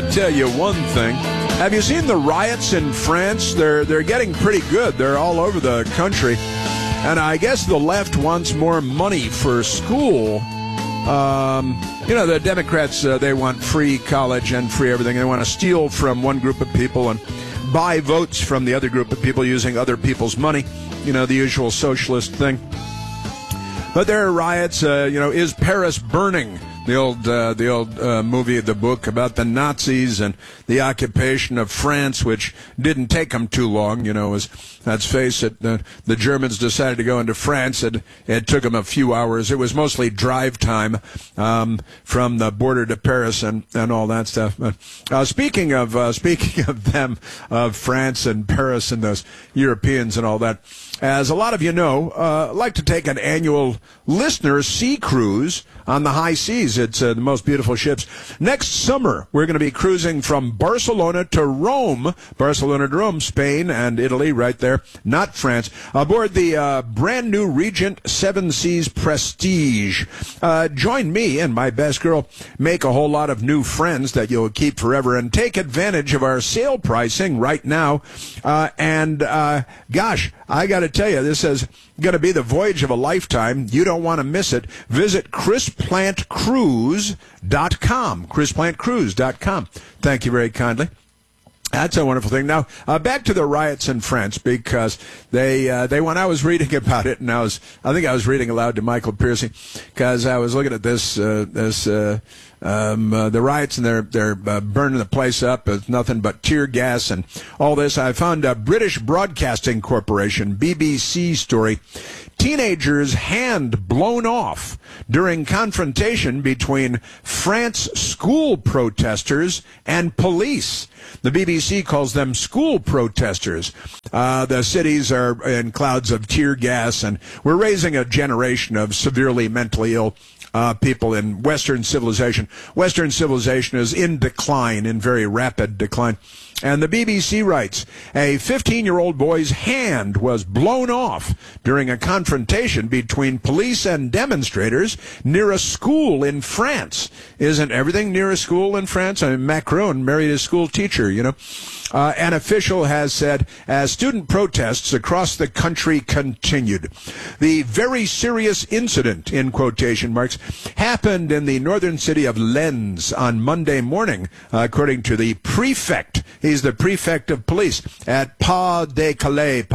I'll tell you one thing. Have you seen the riots in France? They're getting pretty good. They're all over the country. And I guess the left wants more money for school. The Democrats, they want free college and free everything. They want to steal from one group of people and buy votes from the other group of people using other people's money. The usual socialist thing. But there are riots. Is Paris burning? The old movie, the book about the Nazis and the occupation of France, which didn't take them too long. Let's face it, the Germans decided to go into France. It took them a few hours. It was mostly drive time from the border to Paris and all that stuff. But speaking of them, of France and Paris and those Europeans and all that, as a lot of you know, I like to take an annual listener sea cruise on the high seas. It's the most beautiful ships. Next summer, we're going to be cruising from Barcelona to Rome, Spain and Italy, right there, not France, aboard the brand new Regent Seven Seas Prestige. Join me and my best girl, make a whole lot of new friends that you'll keep forever, and take advantage of our sale pricing right now. Gosh, I got to tell you, this is going to be the voyage of a lifetime. You don't want to miss it. Visit ChrisPlantCruise.com. ChrisPlantCruise.com. Thank you very kindly. That's a wonderful thing. Now, back to the riots in France, because they when I was reading about it, and I think I was reading aloud to Michael Piercy, because I was looking at the riots, and they're burning the place up with nothing but tear gas and all this. I found a British Broadcasting Corporation, BBC story. Teenager's hand blown off during confrontation between France school protesters and police. The BBC calls them school protesters. The cities are in clouds of tear gas, and we're raising a generation of severely mentally ill people in Western civilization. Western civilization is in decline, in very rapid decline. And the BBC writes, a 15-year-old boy's hand was blown off during a confrontation between police and demonstrators near a school in France. Isn't everything near a school in France? I mean, Macron married a school teacher, An official has said, as student protests across the country continued. The very serious incident, in quotation marks, happened in the northern city of Lens on Monday morning, according to the prefect. He's the prefect of police at Pas de Calais,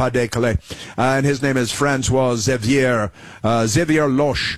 and his name is Francois Xavier Loche.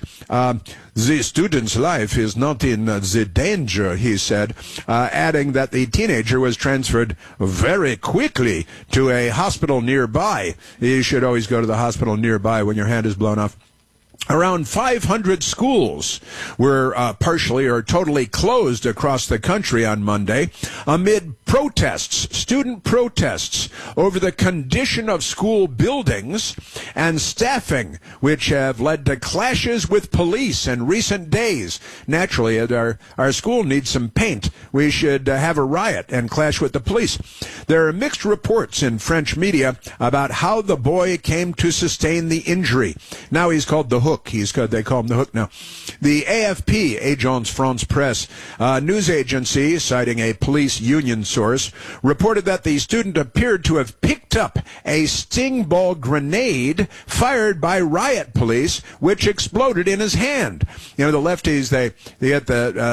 The student's life is not in the danger, he said, adding that the teenager was transferred very quickly to a hospital nearby. You should always go to the hospital nearby when your hand is blown off. Around 500 schools were partially or totally closed across the country on Monday amid student protests over the condition of school buildings and staffing, which have led to clashes with police in recent days. Naturally, our school needs some paint. We should have a riot and clash with the police. There are mixed reports in French media about how the boy came to sustain the injury. Now he's called the Hook. They call him the Hook now. The AFP, Agence France Presse, news agency, citing a police union source, reported that the student appeared to have picked up a sting ball grenade fired by riot police, which exploded in his hand. The lefties, they get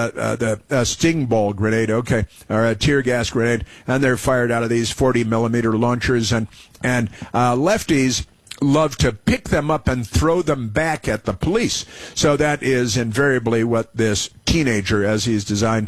the sting ball grenade, or a tear gas grenade, and they're fired out of these 40-millimeter launchers, and lefties love to pick them up and throw them back at the police. So that is invariably what this teenager, as he's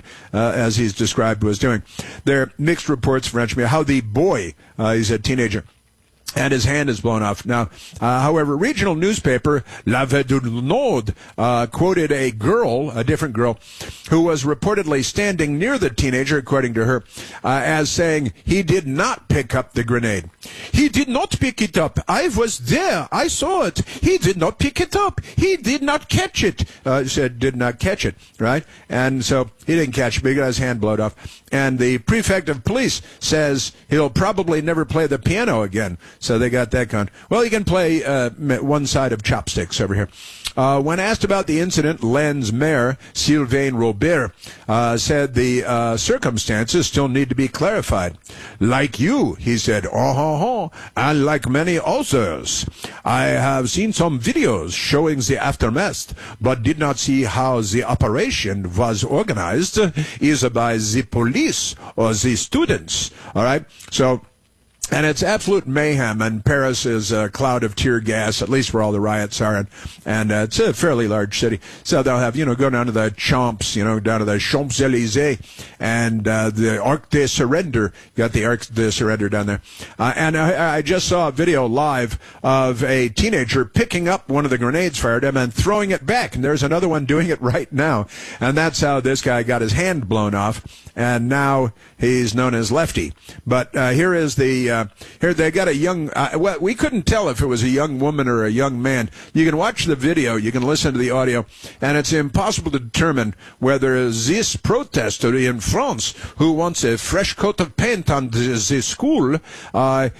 described, was doing. There are mixed reports, French media, how the boy, he's a teenager, and his hand is blown off. Now, however, regional newspaper La Voix du Nord quoted a different girl, who was reportedly standing near the teenager, according to her, as saying he did not pick up the grenade. He did not pick it up. I was there. I saw it. He did not pick it up. He did not catch it. Said did not catch it, right? And so he didn't catch it, but he got his hand blown off. And the prefect of police says he'll probably never play the piano again. So they got that going. Well, you can play one side of chopsticks over here. When asked about the incident, Lens Mayor Sylvain Robert said the circumstances still need to be clarified. Like you, he said, and like many others, I have seen some videos showing the aftermath, but did not see how the operation was organized, either by the police or the students. All right, so. And it's absolute mayhem, and Paris is a cloud of tear gas, at least where all the riots are, and it's a fairly large city. So they'll have, go down to the Champs, down to the Champs-Élysées, and the Arc de Surrender. You got the Arc de Surrender down there. And I just saw a video live of a teenager picking up one of the grenades fired at him and throwing it back, and there's another one doing it right now. And that's how this guy got his hand blown off, and now he's known as Lefty. But here is the... here they got a young, well, we couldn't tell if it was a young woman or a young man. You can watch the video, you can listen to the audio, and it's impossible to determine whether this protester in France who wants a fresh coat of paint on the school, I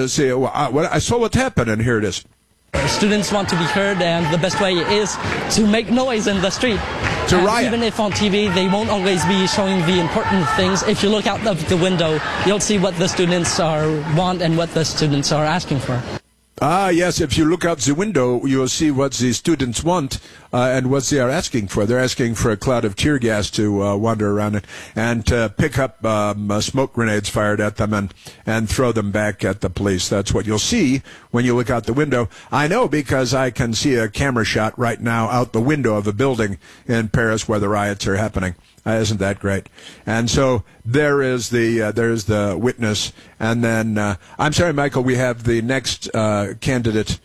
saw what happened, and here it is. Students want to be heard, and the best way is to make noise in the street. To riot. Even if on TV they won't always be showing the important things, if you look out of the window, you'll see what the students want and what the students are asking for. Ah, yes, if you look out the window, you'll see what the students want and what they are asking for. They're asking for a cloud of tear gas to wander around it and to pick up smoke grenades fired at them and throw them back at the police. That's what you'll see when you look out the window. I know because I can see a camera shot right now out the window of a building in Paris where the riots are happening. Isn't that great? And so there's the witness. And then, I'm sorry, Michael, we have the next candidate.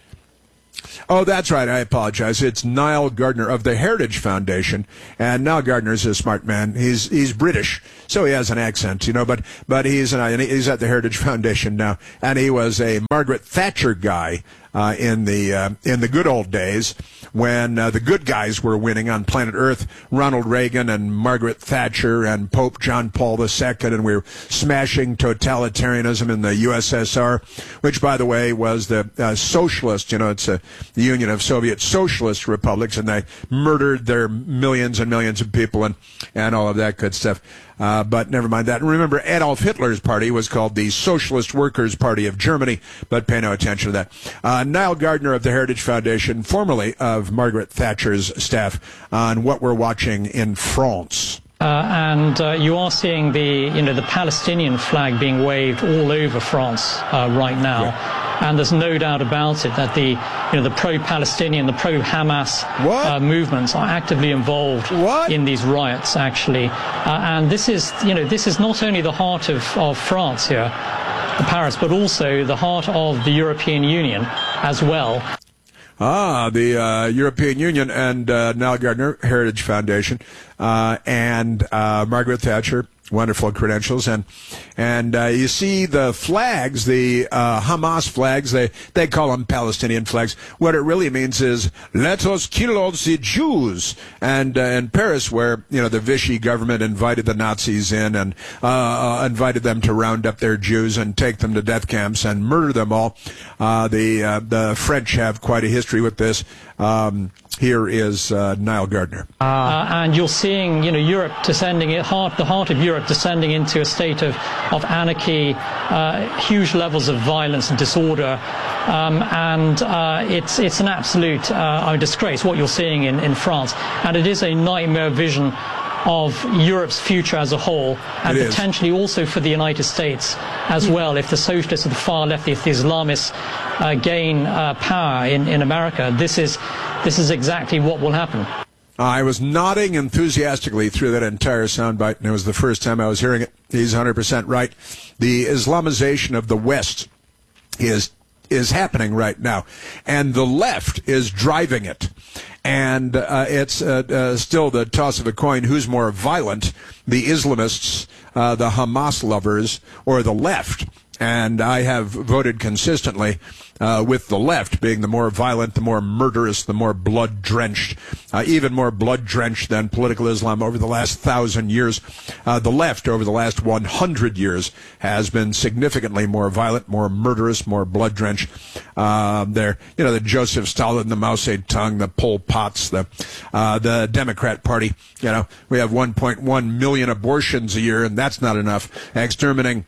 Oh, that's right. I apologize. It's Niall Gardner of the Heritage Foundation. And Niall Gardner's a smart man. He's British, so he has an accent, but he's at the Heritage Foundation now. And he was a Margaret Thatcher guy in the good old days when the good guys were winning on planet Earth, Ronald Reagan and Margaret Thatcher and Pope John Paul II, and we were smashing totalitarianism in the USSR, which, by the way, was the socialist, it's the Union of Soviet Socialist Republics, and they murdered their millions and millions of people and all of that good stuff. But never mind that. And remember, Adolf Hitler's party was called the Socialist Workers' Party of Germany, but pay no attention to that. Niall Gardner of the Heritage Foundation, formerly of Margaret Thatcher's staff, on what we're watching in France. And you are seeing the Palestinian flag being waved all over France right now. Yeah. And there's no doubt about it that the pro-Palestinian, the pro-Hamas movements are actively involved in these riots, actually. And this is not only the heart of France here, Paris, but also the heart of the European Union as well. The European Union and Niall Gardner Heritage Foundation and Margaret Thatcher. Wonderful credentials, and you see the flags, the Hamas flags. They call them Palestinian flags. What it really means is let us kill all the Jews. And in Paris, where the Vichy government invited the Nazis in and invited them to round up their Jews and take them to death camps and murder them all. The French have quite a history with this. Here is Niall Gardner. And you're seeing, Europe descending, the heart of Europe descending into a state of anarchy, huge levels of violence and disorder, and it's an absolute disgrace what you're seeing in France, and it is a nightmare vision of Europe's future as a whole, and potentially also for the United States as well. If the socialists of the far left, if the Islamists gain power in America, this is exactly what will happen. I was nodding enthusiastically through that entire soundbite, and it was the first time I was hearing it. He's 100% right. The Islamization of the West is happening right now, and the left is driving it. And it's still the toss of a coin who's more violent, the Islamists, the Hamas lovers, or the left. And I have voted consistently with the left being the more violent, the more murderous, the more blood-drenched, even more blood-drenched than political Islam over the last 1,000 years. The left over the last 100 years has been significantly more violent, more murderous, more blood-drenched. The Joseph Stalin, the Mao Zedong, the Pol Pots, the Democrat Party. We have 1.1 million abortions a year, and that's not enough. Exterminating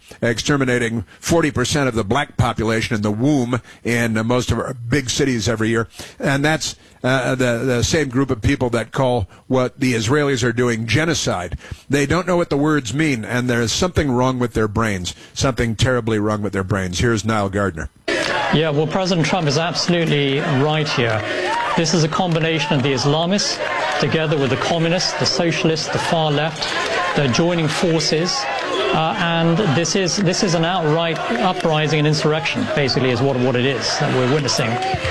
40% of the black population in the womb in most of our big cities every year. And that's the same group of people that call what the Israelis are doing genocide. They don't know what the words mean, and there's something wrong with their brains, something terribly wrong with their brains. Here's Niall Gardner. Yeah, well, President Trump is absolutely right here. This is a combination of the Islamists together with the communists, the socialists, the far left. They're joining forces. And this is an outright uprising and insurrection, basically, is what it is that we're witnessing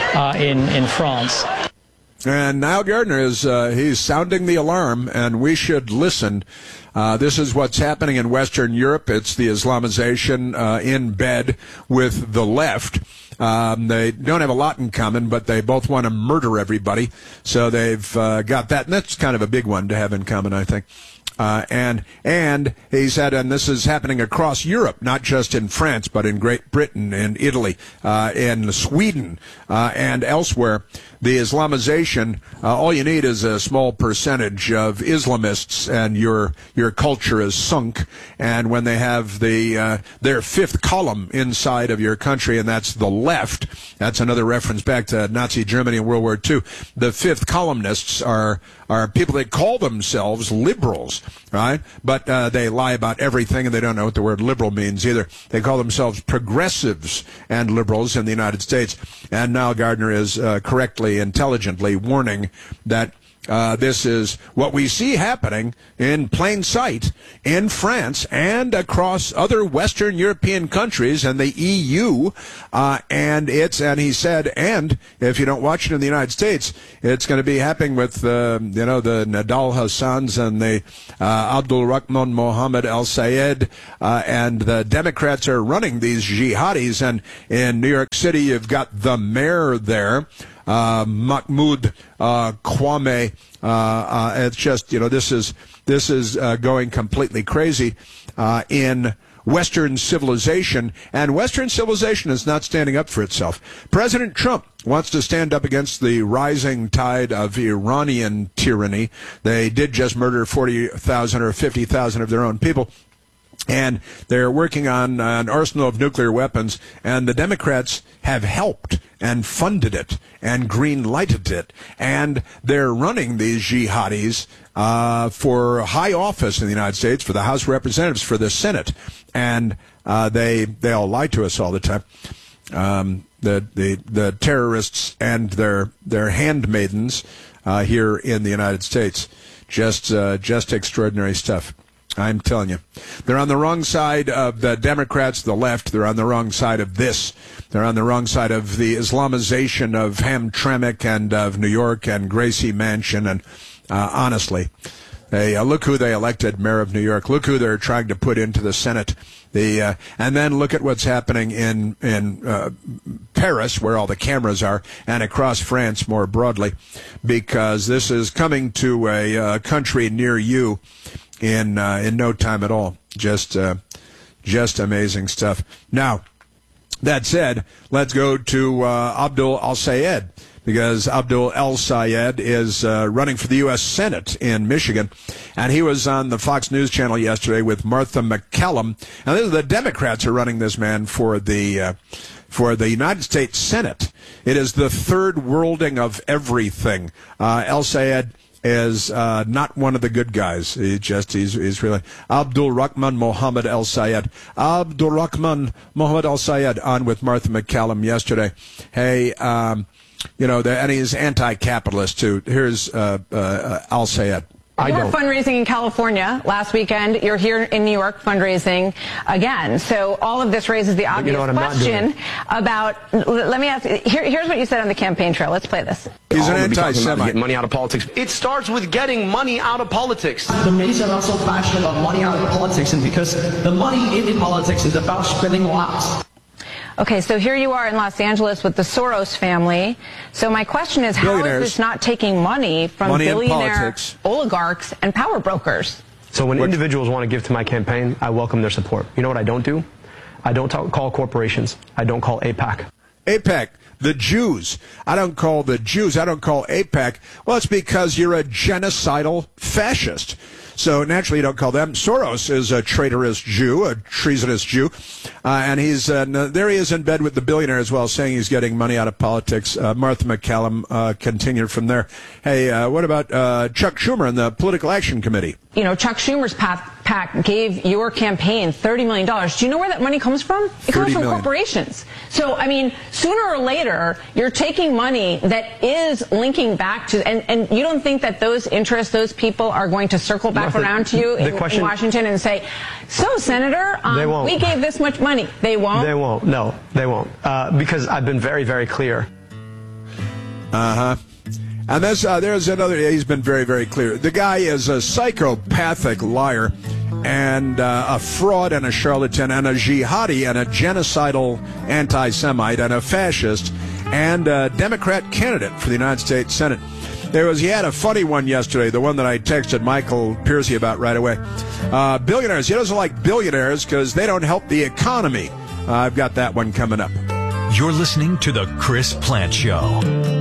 in France. And Niall Gardner he's sounding the alarm, and we should listen. This is what's happening in Western Europe. It's the Islamization in bed with the left. They don't have a lot in common, but they both want to murder everybody. So they've got that, and that's kind of a big one to have in common, I think. And he said, and this is happening across Europe, not just in France, but in Great Britain, in Italy, in Sweden, and elsewhere. The Islamization, all you need is a small percentage of Islamists, and your culture is sunk. And when they have their fifth column inside of your country, and that's the left, that's another reference back to Nazi Germany in World War II. The fifth columnists are people that call themselves liberals, right? But they lie about everything, and they don't know what the word liberal means either. They call themselves progressives and liberals in the United States. And Niall Gardner is correctly, intelligently warning that this is what we see happening in plain sight in France and across other Western European countries and the EU. And he said, and if you don't watch it in the United States, it's going to be happening with, the Nadal Hassans and the Abdul Rahman Mohammed Al Sayed, and the Democrats are running these jihadis. And in New York City, you've got the mayor there, Mahmoud Kwame. It's just, this is going completely crazy in Western civilization, and Western civilization is not standing up for itself. President Trump wants to stand up against the rising tide of Iranian tyranny. They did just murder 40,000 or 50,000 of their own people. And they're working on an arsenal of nuclear weapons, and the Democrats have helped and funded it and green-lighted it, and they're running these jihadis for high office in the United States, for the House of Representatives, for the Senate, and they all lie to us all the time. The terrorists and their handmaidens here in the United States, just extraordinary stuff. I'm telling you. They're on the wrong side of the Democrats, the left. They're on the wrong side of this. They're on the wrong side of the Islamization of Hamtramck and of New York and Gracie Mansion. And honestly, look who they elected mayor of New York. Look who they're trying to put into the Senate. And then look at what's happening in Paris, where all the cameras are, and across France more broadly, because this is coming to a country near you in no time at all. Just amazing stuff. Now, that said, let's go to Abdul Al-Sayed, because Abdul Al-Sayed is running for the U.S. Senate in Michigan, and he was on the Fox News channel yesterday with Martha McCallum. And the Democrats are running this man for the United States Senate. It is the third worlding of everything. Al-Sayed is not one of the good guys. He's really Abdul Rahman Mohammed Al Sayed. Abdul Rahman Mohammed Al Sayed on with Martha McCallum yesterday. Hey, and he's anti-capitalist too. Here's Al Sayed. You were fundraising in California last weekend. You're here in New York fundraising again. So all of this raises the obvious question about, let me ask, here's what you said on the campaign trail. Let's play this. He's an anti-Semite. Get money out of politics. It starts with getting money out of politics. The reason I'm so passionate about money out of politics is because the money in politics is about spending lots. Okay, so here you are in Los Angeles with the Soros family. So my question is, how is this not taking money from billionaire oligarchs and power brokers? So when individuals want to give to my campaign, I welcome their support. You know what I don't do? I don't call corporations. I don't call AIPAC. AIPAC, the Jews. I don't call the Jews. I don't call AIPAC. Well, it's because you're a genocidal fascist. So naturally, you don't call them. Soros is a traitorous Jew, a treasonous Jew, and he's there. He is in bed with the billionaire as well, saying he's getting money out of politics. Martha McCallum continued from there. Hey, what about Chuck Schumer and the Political Action Committee? You know, Chuck Schumer's PAC gave your campaign $30 million. Do you know where that money comes from? It comes from corporations. So, I mean, sooner or later, you're taking money that is linking back to, and you don't think that those interests, those people are going to circle back around to you in Washington and say, so, Senator, we gave this much money. They won't? They won't. No, they won't. Because I've been very, very clear. Uh-huh. And there's another, he's been very, very clear. The guy is a psychopathic liar and a fraud and a charlatan and a jihadi and a genocidal anti-Semite and a fascist and a Democrat candidate for the United States Senate. He had a funny one yesterday, the one that I texted Michael Piercy about right away. Billionaires. He doesn't like billionaires because they don't help the economy. I've got that one coming up. You're listening to The Chris Plante Show.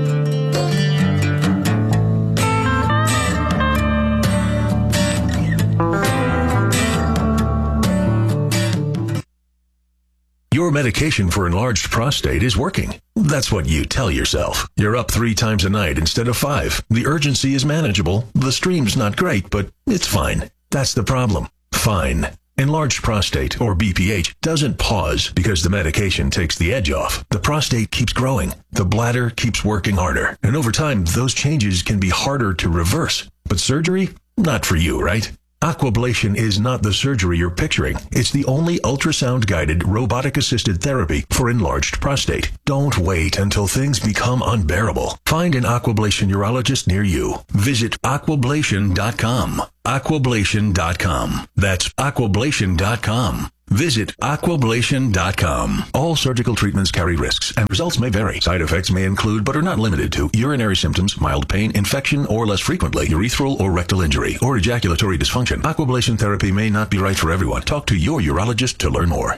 Your medication for enlarged prostate is working. That's what you tell yourself. You're up 3 times a night instead of 5. The urgency is manageable. The stream's not great, but it's fine. That's the problem. Fine. Enlarged prostate, or BPH, doesn't pause because the medication takes the edge off. The prostate keeps growing. The bladder keeps working harder. And over time, those changes can be harder to reverse. But surgery? Not for you, right? Aquablation is not the surgery you're picturing. It's the only ultrasound-guided, robotic-assisted therapy for enlarged prostate. Don't wait until things become unbearable. Find an Aquablation urologist near you. Visit aquablation.com. Aquablation.com. That's aquablation.com. Visit aquablation.com. All surgical treatments carry risks, and results may vary. Side effects may include, but are not limited to, urinary symptoms, mild pain, infection, or less frequently, urethral or rectal injury, or ejaculatory dysfunction. Aquablation therapy may not be right for everyone. Talk to your urologist to learn more.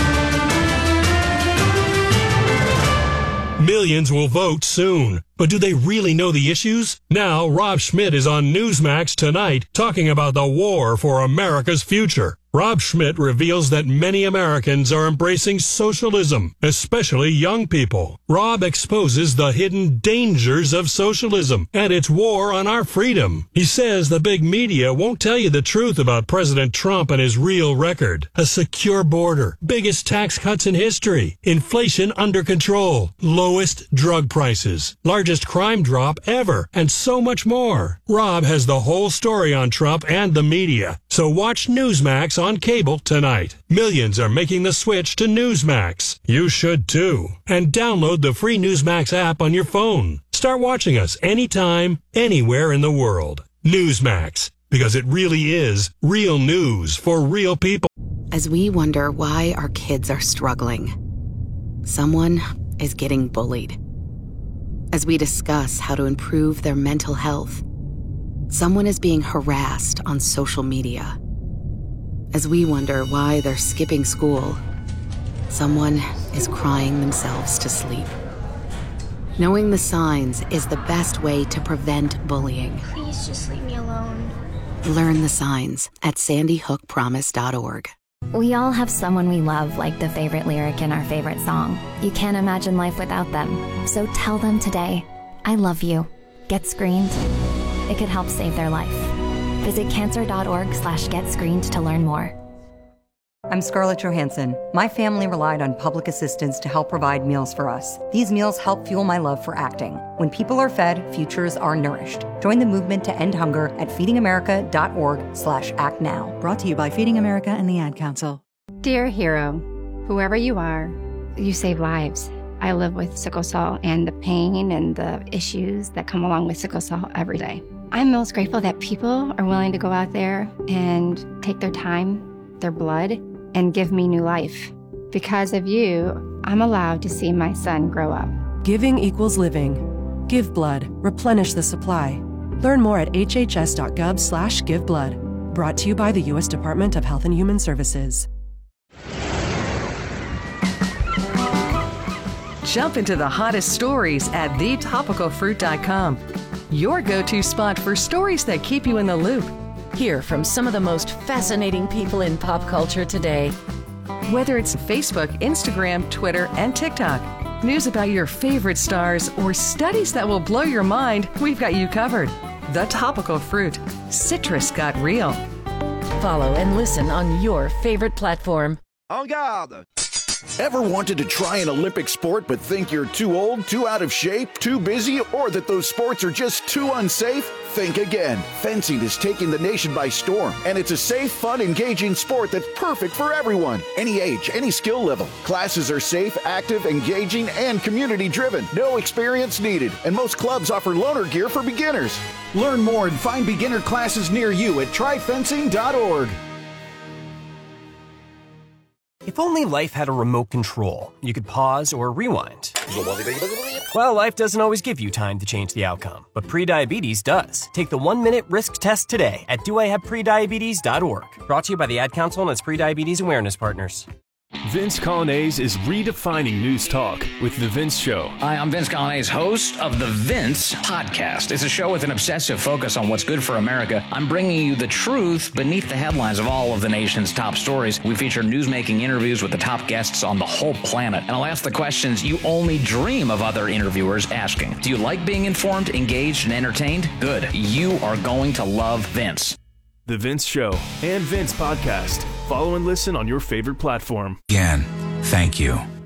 Millions will vote soon. But do they really know the issues? Now, Rob Schmitt is on Newsmax tonight talking about the war for America's future. Rob Schmitt reveals that many Americans are embracing socialism, especially young people. Rob exposes the hidden dangers of socialism and its war on our freedom. He says the big media won't tell you the truth about President Trump and his real record. A secure border, biggest tax cuts in history, inflation under control, lowest drug prices, largest crime drop ever, and so much more. Rob has the whole story on Trump and the media. So watch Newsmax on cable tonight. Millions are making the switch to Newsmax. You should too. And download the free Newsmax app on your phone. Start watching us anytime, anywhere in the world. Newsmax, because it really is real news for real people. As we wonder why our kids are struggling, someone is getting bullied. As we discuss how to improve their mental health, someone is being harassed on social media. As we wonder why they're skipping school, someone is crying themselves to sleep. Knowing the signs is the best way to prevent bullying. Please just leave me alone. Learn the signs at sandyhookpromise.org. We all have someone we love, like the favorite lyric in our favorite song. You can't imagine life without them. So tell them today, I love you. Get screened. It could help save their life. Visit cancer.org/getscreened to learn more. I'm Scarlett Johansson. My family relied on public assistance to help provide meals for us. These meals help fuel my love for acting. When people are fed, futures are nourished. Join the movement to end hunger at feedingamerica.org/actnow. Brought to you by Feeding America and the Ad Council. Dear hero, whoever you are, you save lives. I live with sickle cell and the pain and the issues that come along with sickle cell every day. I'm most grateful that people are willing to go out there and take their time, their blood, and give me new life. Because of you, I'm allowed to see my son grow up. Giving equals living. Give blood. Replenish the supply. Learn more at hhs.gov/giveblood. Brought to you by the U.S. Department of Health and Human Services. Jump into the hottest stories at thetopicalfruit.com. Your go-to spot for stories that keep you in the loop. Hear from some of the most fascinating people in pop culture today. Whether it's Facebook, Instagram, Twitter, and TikTok, news about your favorite stars, or studies that will blow your mind, we've got you covered. The Topical Fruit. Citrus got real. Follow and listen on your favorite platform. En garde! Ever wanted to try an Olympic sport but think you're too old, too out of shape, too busy, or that those sports are just too unsafe? Think again. Fencing is taking the nation by storm, and it's a safe, fun, engaging sport that's perfect for everyone. Any age, any skill level. Classes are safe, active, engaging, and community-driven. No experience needed, and most clubs offer loaner gear for beginners. Learn more and find beginner classes near you at tryfencing.org. If only life had a remote control, you could pause or rewind. Well, life doesn't always give you time to change the outcome, but prediabetes does. Take the 1-minute risk test today at doihaveprediabetes.org. Brought to you by the Ad Council and its prediabetes awareness partners. Vince Colonnese is redefining news talk with The Vince Show. Hi, I'm Vince Colonnese, host of The Vince Podcast. It's a show with an obsessive focus on what's good for America. I'm bringing you the truth beneath the headlines of all of the nation's top stories. We feature newsmaking interviews with the top guests on the whole planet. And I'll ask the questions you only dream of other interviewers asking. Do you like being informed, engaged, and entertained? Good. You are going to love Vince. The Vince Show and Vince Podcast. Follow and listen on your favorite platform. Again, thank you.